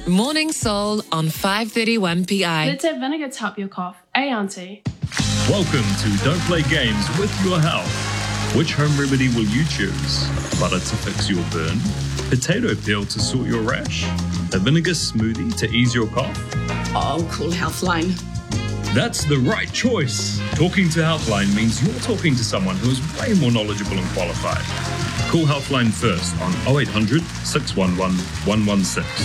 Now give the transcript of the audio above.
Morning Soul on 5:31 PI. Let's have vinegar to help your cough. Auntie. Welcome to Don't Play Games with Your Health. Which home remedy will you choose? Butter to fix your burn? Potato peel to sort your rash? A vinegar smoothie to ease your cough? Oh, Cool Healthline. That's the right choice. Talking to Healthline means you're talking to someone who is way more knowledgeable and qualified. Call Healthline first on 0800 611 116.